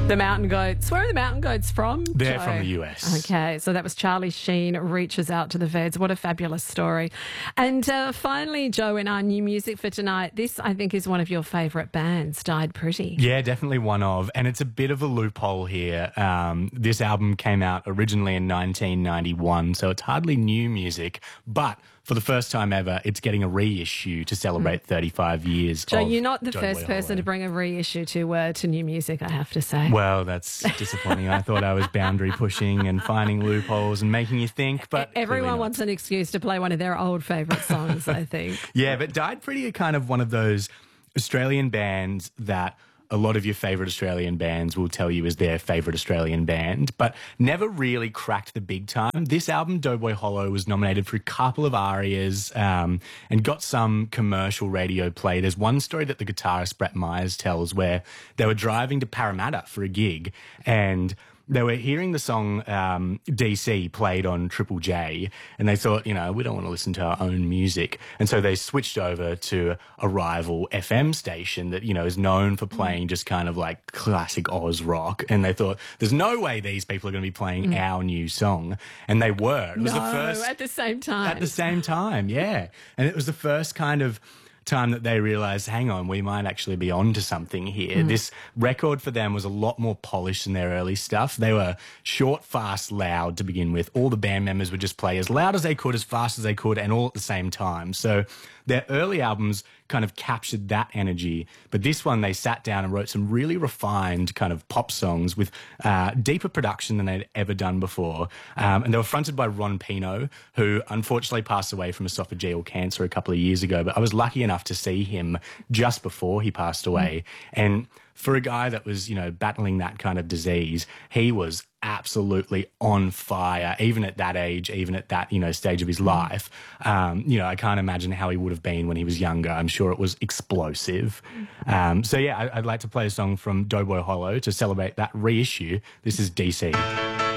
The Mountain Goats. Where are the Mountain Goats from? They're Joe? from the US. Okay, so that was Charlie Sheen reaches out to the Veds. What a fabulous story. And finally, Joe, in our new music for tonight, this I think is one of your favourite bands, Died Pretty. Yeah, definitely one of. And it's a bit of a loophole here. This album came out originally in 1991, so it's hardly new music, but for the first time ever, it's getting a reissue to celebrate 35 years. Joe, of you're not the Joe first Boy person Hollow. to bring a reissue to new music, I have to say. Well, that's disappointing. I thought I was boundary pushing and finding loopholes and making you think, but Everyone clearly not. wants an excuse to play one of their old favourite songs, I think. Yeah, but Died Pretty are kind of one of those Australian bands that a lot of your favourite Australian bands will tell you is their favourite Australian band, but never really cracked the big time. This album, Doughboy Hollow, was nominated for a couple of ARIAs and got some commercial radio play. There's one story that the guitarist Brett Myers tells where they were driving to Parramatta for a gig and they were hearing the song DC played on Triple J, and they thought, we don't want to listen to our own music. And so they switched over to a rival FM station that, is known for playing just kind of like classic Oz rock. And they thought, there's no way these people are going to be playing our new song. And they were. It was the first. At the same time. At the same time, yeah. And it was the first kind of time that they realized, hang on, we might actually be onto something here. This record for them was a lot more polished than their early stuff. They were short, fast, loud to begin with. All the band members would just play as loud as they could, as fast as they could, and all at the same time. So their early albums kind of captured that energy. But this one, they sat down and wrote some really refined kind of pop songs with deeper production than they'd ever done before. And they were fronted by Ron Pino, who unfortunately passed away from esophageal cancer a couple of years ago. But I was lucky enough to see him just before he passed away. And for a guy that was, battling that kind of disease, he was absolutely on fire, even at that age, even at that, stage of his life. I can't imagine how he would have been when he was younger. I'm sure it was explosive. I'd like to play a song from Doughboy Hollow to celebrate that reissue. This is DC.